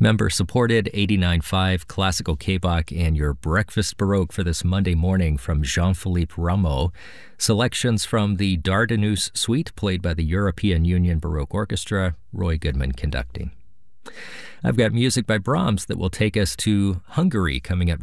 Member-supported 89.5 Classical K-Bach and your Breakfast Baroque for this Monday morning from Jean-Philippe Rameau. Selections from the Dardanus Suite played by the European Union Baroque Orchestra, Roy Goodman conducting. I've got music by Brahms that will take us to Hungary coming up